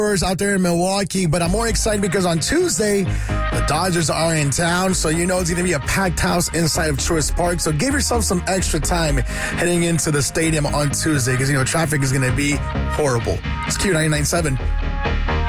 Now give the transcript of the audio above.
out there in Milwaukee, but I'm more excited because on Tuesday, the Dodgers are in town, so you know it's going to be a packed house inside of Truist Park, so give yourself some extra time heading into the stadium on Tuesday because, you know, traffic is going to be horrible. It's Q99.7.